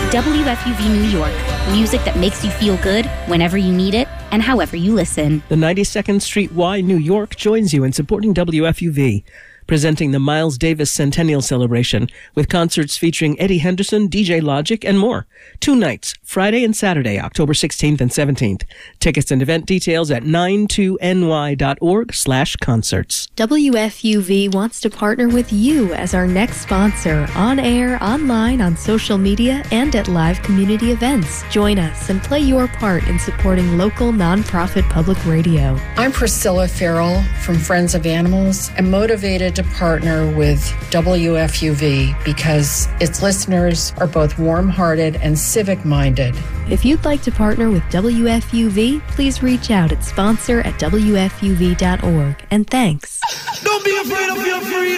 WFUV New York, music that makes you feel good whenever you need it and however you listen. The 92nd Street Y, New York joins you in supporting WFUV, presenting the Miles Davis Centennial Celebration with concerts featuring Eddie Henderson, DJ Logic, and more. 2 nights, Friday and Saturday, October 16th and 17th. Tickets and event details at 92ny.org/concerts. WFUV wants to partner with you as our next sponsor, on air, online, on social media, and at live community events. Join us and play your part in supporting local nonprofit public radio. I'm Priscilla Farrell from Friends of Animals and motivated to partner with WFUV because its listeners are both warm-hearted and civic-minded. If you'd like to partner with WFUV, please reach out at sponsor@wfuv.org. And thanks. Don't be afraid of your freedom.